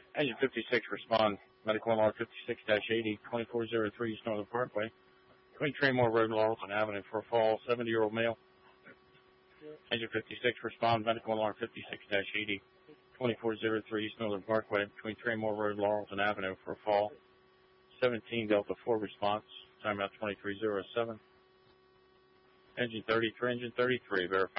Engine 56, respond. Medical alarm 56-80, 2403 East Northern Parkway. Between Traymore Road and Laurelton Avenue for a fall, 70-year-old male. Engine 56, respond. Medical alarm 56-80, 2403 East Northern Parkway. Between Traymore Road and Laurelton Avenue for a fall, 17 Delta 4 response. Timeout 2307. Engine 33, verify.